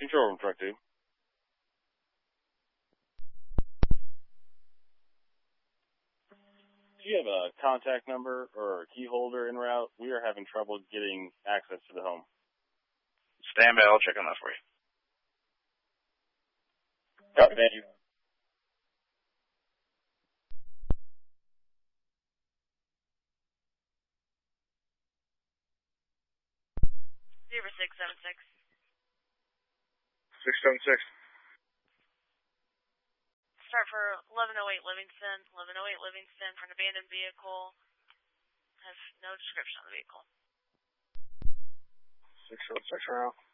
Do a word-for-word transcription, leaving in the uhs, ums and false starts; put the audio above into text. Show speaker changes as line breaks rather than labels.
Control room, truck two. Do you have a contact number or a key holder en route? We are having trouble getting access to the home.
Stand by, I'll check on that for you.
Copy, thank you.
Zero six seven six.
Six seven six.
Start for eleven oh eight Livingston. eleven oh eight Livingston for an abandoned vehicle. Has no description on the vehicle.
Six seven six around.